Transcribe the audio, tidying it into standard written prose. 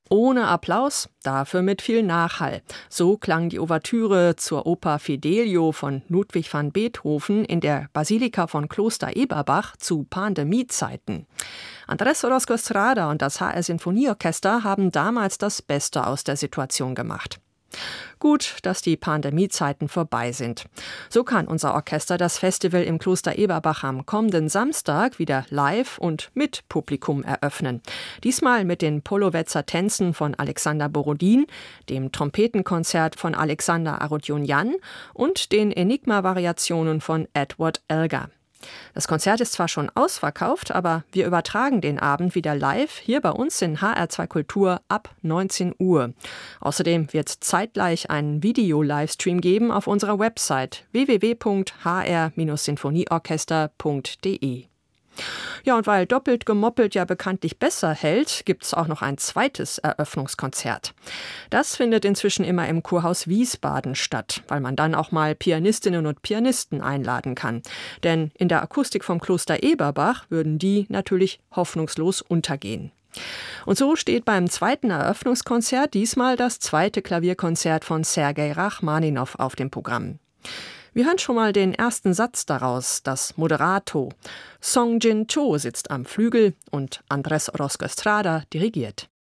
Ohne Applaus, dafür mit viel Nachhall. So klang die Ouvertüre zur Oper Fidelio von Ludwig van Beethoven in der Basilika von Kloster Eberbach zu Pandemiezeiten. Andrés Orozco Estrada und das HR Sinfonieorchester haben damals das Beste aus der Situation gemacht. Gut, dass die Pandemiezeiten vorbei sind. So kann unser Orchester das Festival im Kloster Eberbach am kommenden Samstag wieder live und mit Publikum eröffnen. Diesmal mit den Polovetzer Tänzen von Alexander Borodin, dem Trompetenkonzert von Alexander Arutjunjan und den Enigma-Variationen von Edward Elgar. Das Konzert ist zwar schon ausverkauft, aber wir übertragen den Abend wieder live hier bei uns in HR2 Kultur ab 19 Uhr. Außerdem wird es zeitgleich einen Video-Livestream geben auf unserer Website www.hr-sinfonieorchester.de. Ja, und weil doppelt gemoppelt ja bekanntlich besser hält, gibt es auch noch ein zweites Eröffnungskonzert. Das findet inzwischen immer im Kurhaus Wiesbaden statt, weil man dann auch mal Pianistinnen und Pianisten einladen kann. Denn in der Akustik vom Kloster Eberbach würden die natürlich hoffnungslos untergehen. Und so steht beim zweiten Eröffnungskonzert diesmal das zweite Klavierkonzert von Sergei Rachmaninow auf dem Programm. Wir hören schon mal den ersten Satz daraus, das Moderato. Song Jin Cho sitzt am Flügel und Andrés Orozco Estrada dirigiert.